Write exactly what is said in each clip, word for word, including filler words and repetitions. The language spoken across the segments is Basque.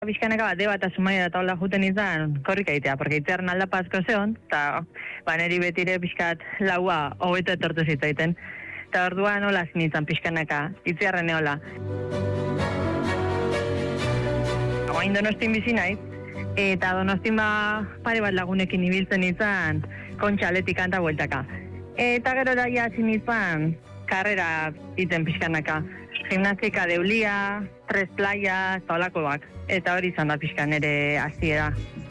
Bizkanaka bate bat asumaia da taula juten izan korrika egitea, porque itzearen aldapa asko zeon, eta baneri betire pixkat laua hobeto etortu zitzaiten. Eta orduan hola zinitzen pixkanaka, itzearen eola. Hain Donostin bizi naiz, eta Donostin ba pare bat lagunekin ibiltzen izan kontxa atletik kanta bueltaka. Eta gero da ja zinitzen karrera iten pixkanaka. Gimnastika deulia, tres playa, eta olakoak. Eta hori izan da pixkan ere hasiera.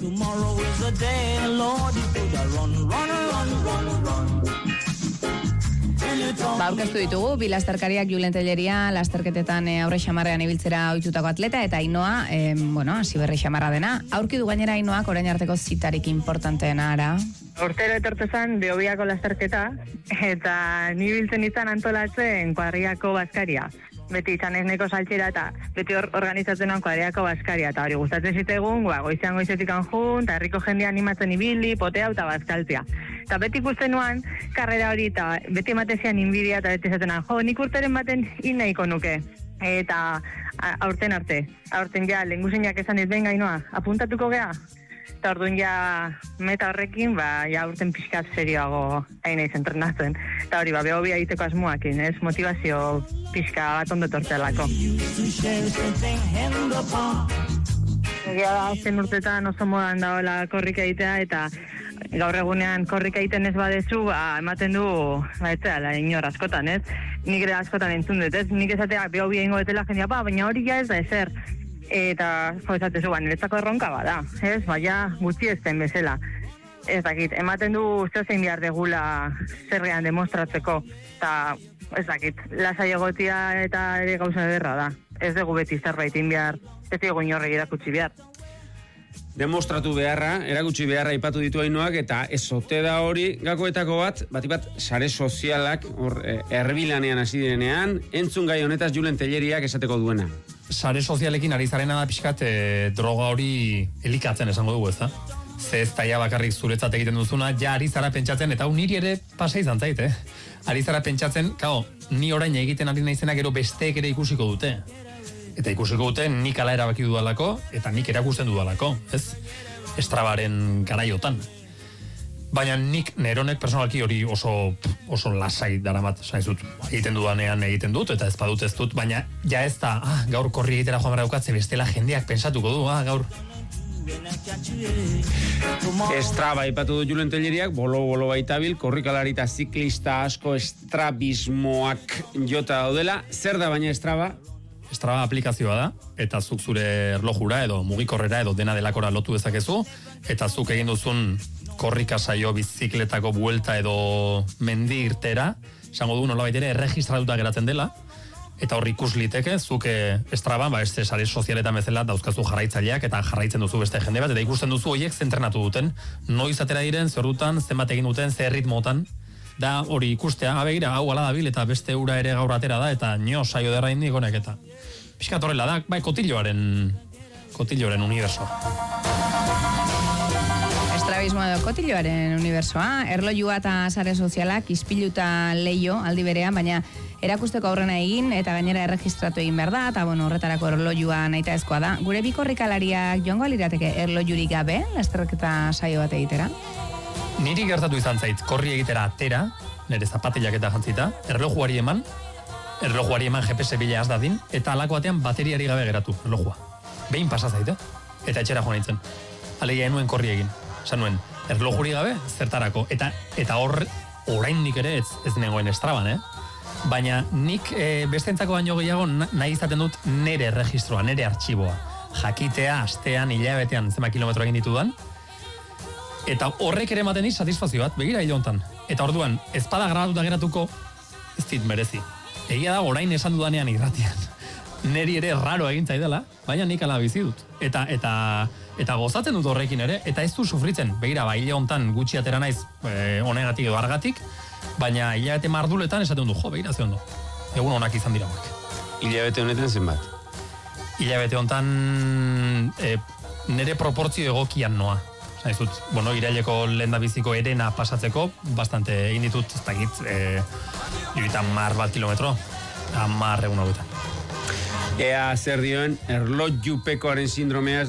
Ba, aurkeztu ditugu, bi lasterkariak Julen Telleria, lasterketetan e, aurre xamarrean ibiltzera ohitutako atleta, eta Ainoa, e, bueno, hasi berri xamarra dena. Aurki du gainera Ainoak orain arteko zitarik importanteena ara. Urtero etortu zen Behobiako lasterketa, eta ni biltzen izan antolatzen kuadriako Baskaria. Beti izan ez neko saltxera eta beti or, organizatzen nuen kuadriako Baskaria. Eta hori gustatzen zitegun, ba, goizean goizetik anjun, eta herriko jendea animatzen ibili, potea eta bazkaltzea. Eta beti ikusten nuen karrera hori, eta beti ematezian inbidia, eta beti zaten jo, nik urteren baten innaiko nuke. Eta aurten arte, aurten ja, lehenguzinak esan ez ben Gainoa, apuntatuko gea? Eta orduan ja meta horrekin, ba, ja urten pixkat serioago hain eiz entrenatzen. Eta hori, ba, behobia egiteko asmoakin, ez? Motivazio pixka bat ondo tortelako. Egia da, zen urtetan oso modan daoela korrika egitea, eta gaur egunean korrika egiten ez badezu, ba, ematen du, ba, etzela, inor askotan, ez? Nik ere askotan entzun dut, ez? Nik esatea behobia ingo betela jendia, ba, baina hori ja ez da ezer. Eta, jo, esatezu, ba, niretzako erronka bada, ez? Baina gutxi ezten bezala. Ez dakit, ematen du zein behar degula zerrean demostratzeko, eta ez dakit, lasai egotia eta ere gauza ederra da. Ez dugu beti zerbait behar, ez dugu inorrek erakutsi behar. Demostratu beharra, erakutsi beharra ipatu ditu Ainoak, eta ez ote da hori gakoetako bat, bat bat sare sozialak, hor, erbilanean hasi direnean, entzun gai honetaz Julen Telleriak esateko duena. Sare sozialekin ari zarena da pixkat e, droga hori elikatzen esango dugu, ez da? Ze ez taia bakarrik zuretzat egiten duzuna, ja ari zara pentsatzen, eta hau niri ere pasa izan zait, eh? Ari zara pentsatzen, kao, ni orain egiten ari naizena gero besteek ere ikusiko dute. Eta ikusiko dute nik ala erabaki dudalako, eta nik erakusten dudalako, ez? Estrabaren garaiotan. Baina nik neronek personalki hori oso oso lasai daramat, saizut, egiten dudanean egiten dut, eta ez badut ez dut, baina ja ez da, ah, gaur korri egitera joan behar daukatze, bestela jendeak pensatuko du, ah, gaur. Estraba ipatu du Julen Telleriak, bolo-bolo baitabil, korrikalari eta ziklista asko estrabismoak jota daudela. Zer da baina Estraba? Strava aplikazioa da, eta zuk zure erlojura edo mugikorrera edo dena delakora lotu dezakezu, eta zuk egin duzun korrika saio bizikletako buelta edo mendi irtera, esango du nolabait ere erregistratuta geratzen dela, eta hor ikus liteke, zuk Strava, ba, este sare sozialetan bezala dauzkazu jarraitzaileak, eta jarraitzen duzu beste jende bat, eta ikusten duzu horiek zentrenatu duten, noiz atera diren, zer dutan, zenbat egin duten, zer ritmotan, da hori ikustea, abegira, hau ala dabil, eta beste ura ere gaur atera da, eta nio saio derra indik honek eta. Piskat horrela da, bai, kotilloaren, kotilloaren unibersoa. Estrabismo edo kotilloaren unibersoa, erlojua eta sare sozialak ispiluta leio aldi berean, baina erakusteko aurrena egin eta gainera erregistratu egin behar da, eta bueno, horretarako erlojua nahita ezkoa da. Gure bi korrikalariak joango alirateke erlojurik gabe, lasterketa saio bat egitera? Niri gertatu izan zait, korri egitera atera, nire zapatillak eta jantzita, erlojuari eman, erlojuari eman G P S bila az dadin, eta alako batean bateriari gabe geratu, erlojua. Behin pasa zaite, eta etxera joan nintzen. Alegia enuen korri egin. Esan nuen, erlojuri gabe, zertarako. Eta eta hor, oraindik ere ez, ez nengoen Estraban, eh? Baina nik e, bestentzako baino gehiago nahi izaten dut nere erregistroa, nere artxiboa. Jakitea, astean, hilabetean, zema kilometro egin ditudan, eta horrek ere ematen iz satisfazio bat, begira hile hontan. Eta orduan, ezpada grabatuta geratuko, ez dit merezi. Egia da, orain esan dudanean irratian. Neri ere raro egin zaidala, baina nik ala bizi dut. Eta, eta, eta gozatzen dut horrekin ere, eta ez du sufritzen. Begira, ba, hile hontan gutxi atera naiz e, honegatik edo argatik, baina hilabete marduletan esaten du, jo, begira ze ondo. Egun honak izan dira honak. Hilabete honetan zenbat? Hilabete hontan e, nere proportzio egokian noa. Zaizut, bueno, iraileko lehendabiziko erena pasatzeko, bastante egin ditut, ez dakit, e, irita mar bat kilometro, amar egun hauetan. ea zer dioen erlojupekoaren sindromea